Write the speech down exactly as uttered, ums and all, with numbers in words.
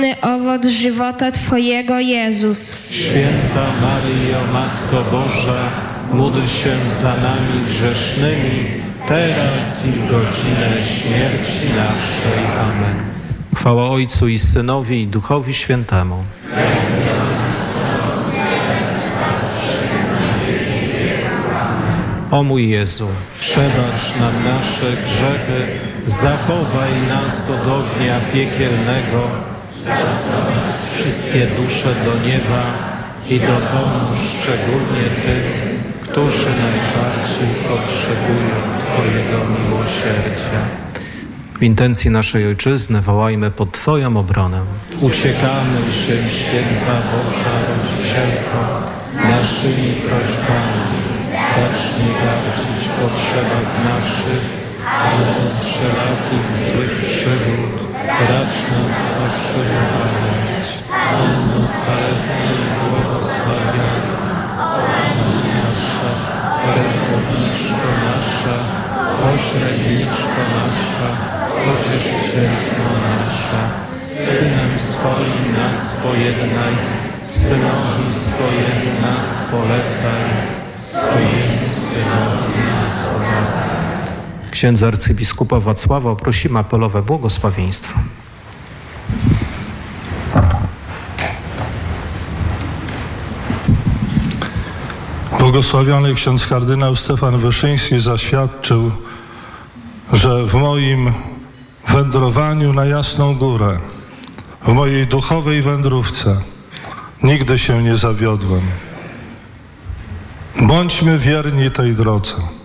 owoc żywota Twojego, Jezus. Święta Maryjo, Matko Boża, módl się za nami grzesznymi, teraz i w godzinę śmierci naszej. Amen. Chwała Ojcu i Synowi, i Duchowi Świętemu. O mój Jezu, przebacz nam nasze grzechy, zachowaj nas od ognia piekielnego, wszystkie dusze do nieba i dopomóż szczególnie tym, którzy najbardziej potrzebują Twojego miłosierdzia. W intencji naszej Ojczyzny wołajmy pod Twoją obronę. Uciekamy się, Święta Boża Rodzicielko, naszymi prośbami. Racz nie gardzić potrzebach naszych, ale od wszelakich złych przygód racz nas poprzygotować. Anno chwalebna i błogosławiona, Pani nasza, rękowniczko nasza, pośredniczko nasza, pocieszycielko nasza, Synem swoim nas pojednaj, Synowi swojemu nas polecaj, swojemu Synowi nas oddaj. Księdza arcybiskupa Wacława prosimy apelowe błogosławieństwo. Błogosławiony ksiądz kardynał Stefan Wyszyński zaświadczył, że w moim wędrowaniu na Jasną Górę, w mojej duchowej wędrówce nigdy się nie zawiodłem. Bądźmy wierni tej drodze.